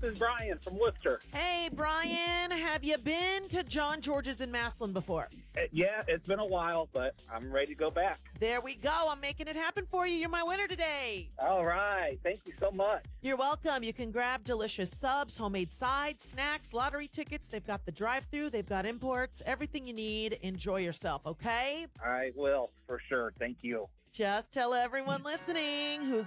is Brian from Worcester. Hey, Brian, have you been to John George's in Maslin before? Yeah, it's been a while, but I'm ready to go back. There we go. I'm making it happen for you. You're my winner today. All right. Thank you so much. You're welcome. You can grab delicious subs, homemade sides, snacks, lottery tickets. They've got the drive-thru. They've got imports. Everything you need. Enjoy yourself, okay? I will, for sure. Thank you. Just tell everyone listening who's